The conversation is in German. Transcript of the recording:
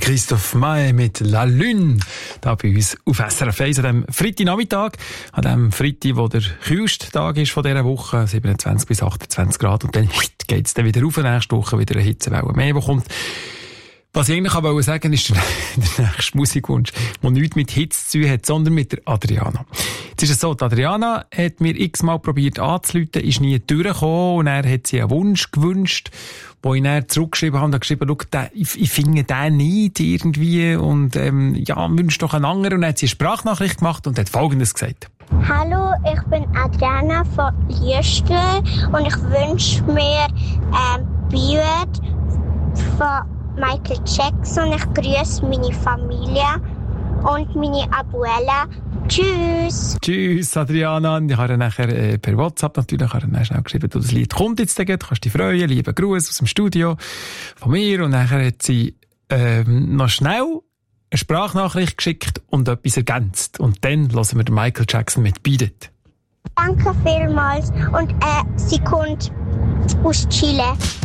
Christoph Maé mit La Lune, da bei uns auf SRF 1 an diesem Freitagnachmittag, an dem Freitag, wo der kühlste Tag ist von dieser Woche, 27 bis 28 Grad, und dann geht es dann wieder rauf, nächste Woche wieder eine Hitzewelle mehr, die kommt. Was ich eigentlich sagen wollte, ist der nächste Musikwunsch, der nichts mit Hitze zu tun hat, sondern mit der Adriana. Jetzt ist es so, die Adriana hat mir x-mal probiert anzurufen, ist nie durchgekommen, und er hat sie einen Wunsch gewünscht, wo ich dann zurückgeschrieben habe und geschrieben, schau, ich finde den nicht irgendwie, und wünsche doch einen anderen, und dann hat sie eine Sprachnachricht gemacht und hat Folgendes gesagt. Hallo, ich bin Adriana von Liestel und ich wünsche mir Beard von Michael Jackson. Ich grüße meine Familie und meine Abuela. Tschüss. Tschüss, Adriana. Ich habe nachher per WhatsApp natürlich schnell geschrieben, das Lied kommt jetzt, du kannst dich freuen. Lieben Gruß aus dem Studio von mir. Und nachher hat sie noch schnell eine Sprachnachricht geschickt und etwas ergänzt. Und dann hören wir den Michael Jackson mit «Beat It». Danke vielmals. Und sie kommt aus Chile.